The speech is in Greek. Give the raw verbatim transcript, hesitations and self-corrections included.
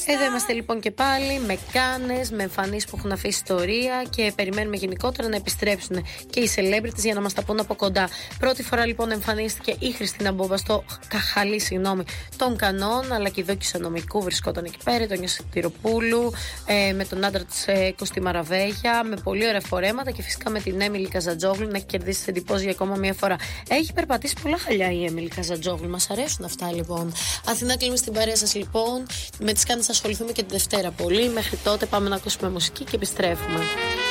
Εδώ είμαστε λοιπόν και πάλι με κάνες, με εμφανίσεις που έχουν αφήσει ιστορία και περιμένουμε γενικότερα να επιστρέψουν και οι celebrities για να μας τα πούν από κοντά. Πρώτη φορά λοιπόν εμφανίστηκε η Χριστίνα Μπόμπα στο Καχαλί, συγγνώμη, των Κανών, αλλά και η δόκισα νομικού βρισκόταν εκεί πέρα, τον Νιωσιτηροπούλου, ε, με τον άντρα της ε, Κωστή Μαραβέγια, με πολύ ωραία φορέματα και φυσικά με την Έμιλι Καζαντζόγλου να έχει κερδίσει τις εντυπώσεις για ακόμα μία φορά. Έχει περπατήσει πολλά χαλιά η Έμιλι Καζαντζόγλου, μας αρέσουν αυτά λοιπόν. Αθηνά, κλείνουμε στην παρέα σας λοιπόν. Με τις κάνεις θα ασχοληθούμε και τη Δευτέρα πολύ. Μέχρι τότε πάμε να ακούσουμε μουσική και επιστρέφουμε.